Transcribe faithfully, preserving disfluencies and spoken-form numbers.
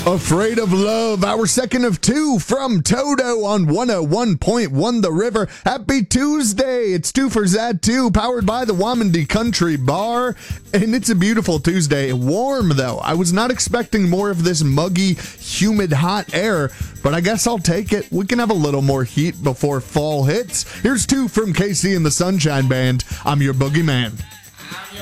Afraid of Love, our second of two from Toto on one oh one point one The River. Happy Tuesday. It's two for Zad two, powered by the Wamandi Country Bar. And it's a beautiful Tuesday. Warm, though. I was not expecting more of this muggy, humid, hot air, but I guess I'll take it. We can have a little more heat before fall hits. Here's two from K C and the Sunshine Band. I'm your boogeyman.